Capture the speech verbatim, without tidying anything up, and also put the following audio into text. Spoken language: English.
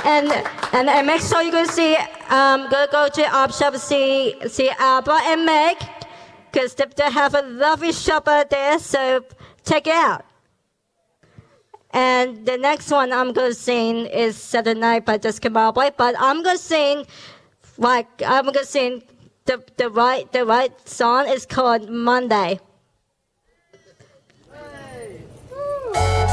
and, and and make sure you go see um go go to op shop see see Alba and Meg, because they, they have a lovely shop out there. So check it out. And the next one I'm gonna sing is Saturday Night by Jessica Marbley, but I'm gonna sing like I'm gonna sing the the right the right song is called Monday.